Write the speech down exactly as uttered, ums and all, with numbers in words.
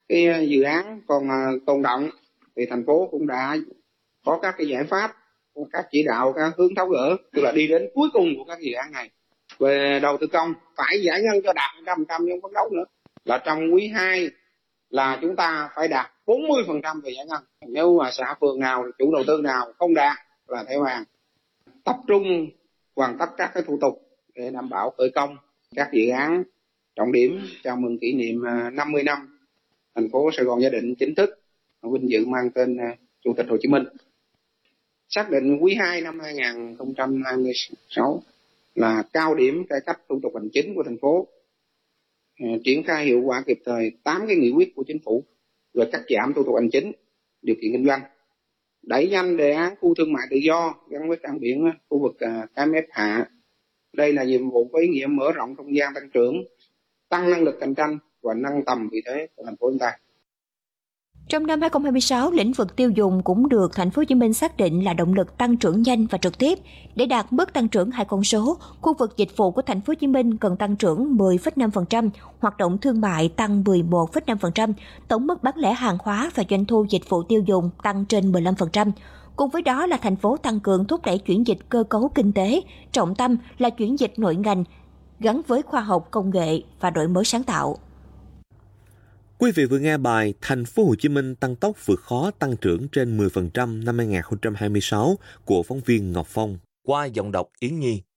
cái dự án còn tồn động thì thành phố cũng đã có các cái giải pháp, các chỉ đạo, các hướng tháo gỡ, tức là đi đến cuối cùng của các dự án này. Về đầu tư công phải giải ngân cho đạt một trăm phần trăm nhưng phấn đấu nữa là trong quý hai là chúng ta phải đạt bốn mươi phần trăm về giải ngân. Nếu mà xã phường nào, chủ đầu tư nào không đạt là theo hàng. Tập trung hoàn tất các cái thủ tục để đảm bảo khởi công các dự án trọng điểm chào mừng kỷ niệm năm mươi năm thành phố Sài Gòn Gia Định chính thức vinh dự mang tên Chủ tịch Hồ Chí Minh. Xác định quý hai năm hai không hai sáu là cao điểm cải cách thủ tục hành chính của thành phố, triển khai hiệu quả kịp thời tám cái nghị quyết của chính phủ về cắt giảm thủ tục hành chính, điều kiện kinh doanh, đẩy nhanh đề án khu thương mại tự do gắn với cảng biển khu vực Cái Mép Hạ. Đây là nhiệm vụ có ý nghĩa mở rộng không gian tăng trưởng, tăng năng lực cạnh tranh và nâng tầm vị thế của thành phố chúng ta. Trong năm hai không hai sáu, lĩnh vực tiêu dùng cũng được Thành phố Hồ Chí Minh xác định là động lực tăng trưởng nhanh và trực tiếp. Để đạt mức tăng trưởng hai con số, khu vực dịch vụ của Thành phố Hồ Chí Minh cần tăng trưởng mười phẩy năm phần trăm, hoạt động thương mại tăng mười một phẩy năm phần trăm, tổng mức bán lẻ hàng hóa và doanh thu dịch vụ tiêu dùng tăng trên mười lăm phần trăm. Cùng với đó là thành phố tăng cường thúc đẩy chuyển dịch cơ cấu kinh tế, trọng tâm là chuyển dịch nội ngành gắn với khoa học công nghệ và đổi mới sáng tạo. Quý vị vừa nghe bài Thành phố Hồ Chí Minh tăng tốc vượt khó tăng trưởng trên mười phần trăm năm hai không hai sáu của phóng viên Ngọc Phong qua giọng đọc Yến Nhi.